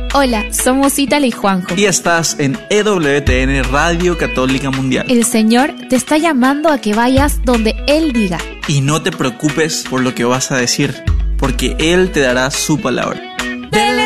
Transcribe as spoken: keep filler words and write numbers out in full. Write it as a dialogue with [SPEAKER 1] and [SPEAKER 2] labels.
[SPEAKER 1] Hola, somos Ítala y Juanjo.
[SPEAKER 2] Y estás en E W T N Radio Católica Mundial.
[SPEAKER 1] El Señor te está llamando a que vayas donde Él diga.
[SPEAKER 2] Y no te preocupes por lo que vas a decir, porque Él te dará su palabra.
[SPEAKER 3] Del